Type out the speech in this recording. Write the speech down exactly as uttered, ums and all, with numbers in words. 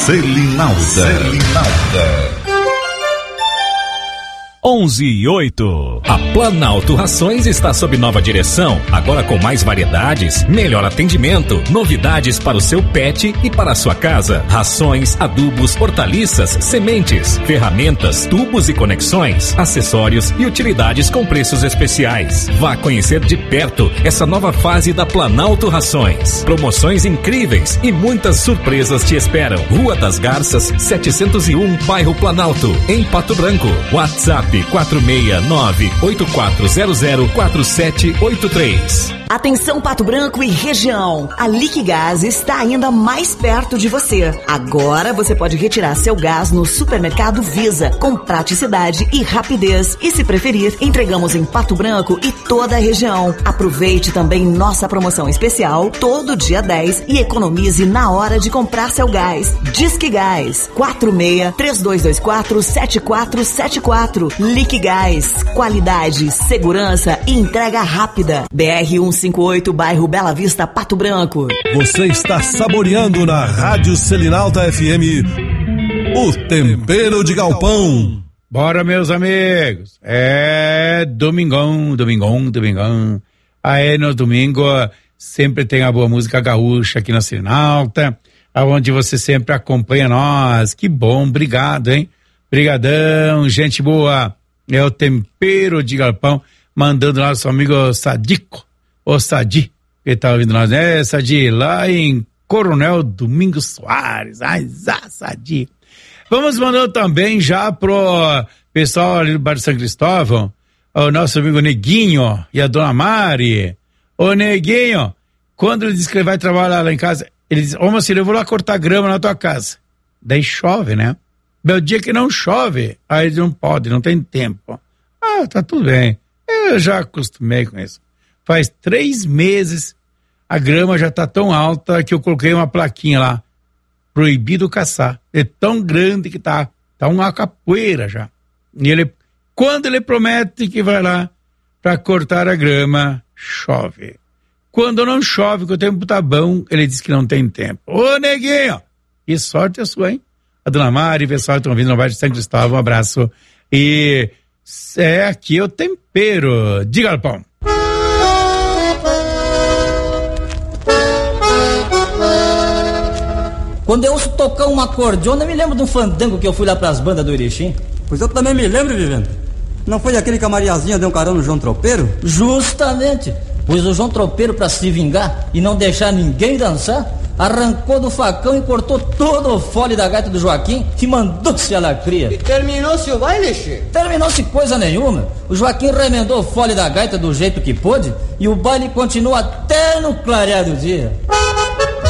Selinalda. Selinalda. onze e oito. A Planalto Rações está sob nova direção, agora com mais variedades, melhor atendimento, novidades para o seu pet e para a sua casa. Rações, adubos, hortaliças, sementes, ferramentas, tubos e conexões, acessórios e utilidades com preços especiais. Vá conhecer de perto essa nova fase da Planalto Rações. Promoções incríveis e muitas surpresas te esperam. Rua das Garças, setecentos e um, bairro Planalto, em Pato Branco. WhatsApp quatro seis nove oito quatro zero zero quatro sete oito três. Atenção Pato Branco e região, a Liquigás está ainda mais perto de você. Agora você pode retirar seu gás no supermercado Visa, com praticidade e rapidez. E se preferir, entregamos em Pato Branco e toda a região. Aproveite também nossa promoção especial, todo dia dez, e economize na hora de comprar seu gás. Disque Gás, quatro seis três dois dois quatro sete quatro sete quatro. Liquigás, qualidade, segurança e entrega rápida. B R cento e cinquenta e oito, bairro Bela Vista, Pato Branco. Você está saboreando na Rádio Selinalda F M o Tempero de Galpão. Bora, meus amigos. É domingão, domingão, domingão. Aí no domingo sempre tem a boa música gaúcha aqui na Selinalda, aonde você sempre acompanha nós. Que bom, obrigado, hein? Brigadão, gente boa. É o Tempero de Galpão, mandando nosso amigo Sadico, o Sadi, que tá ouvindo nós, né, Sadi, lá em Coronel Domingos Soares. Ai, zá, Sadi. Vamos mandando também já pro pessoal ali do Bar São Cristóvão, o nosso amigo Neguinho e a dona Mari. Ô Neguinho, quando ele diz que ele vai trabalhar lá em casa, ele diz, ô Marcelo, eu vou lá cortar grama na tua casa. Daí chove, né? Meu dia que não chove, aí ele não pode, não tem tempo. Ah, tá tudo bem. Eu já acostumei com isso. Faz três meses a grama já tá tão alta que eu coloquei uma plaquinha lá. Proibido caçar. É tão grande que tá. Tá uma capoeira já. E ele, quando ele promete que vai lá pra cortar a grama, chove. Quando não chove, que o tempo tá bom, ele diz que não tem tempo. Ô, Neguinho! Que sorte a sua, hein? A dona Mari, pessoal que estão vindo no bairro de São Cristóvão, um abraço. E é aqui o Tempero de Galpão. Quando eu ouço tocar uma acordeona, eu me lembro de um fandango que eu fui lá pras bandas do Erechim. Pois eu também me lembro, Vivendo. Não foi aquele que a Mariazinha deu um carão no João Tropeiro? Justamente. Pois o João Tropeiro, pra se vingar e não deixar ninguém dançar, arrancou do facão e cortou todo o fole da gaita do Joaquim e mandou-se a lacria. E terminou-se o baile, che? Terminou-se coisa nenhuma. O Joaquim remendou o fole da gaita do jeito que pôde e o baile continua até no clarear do dia.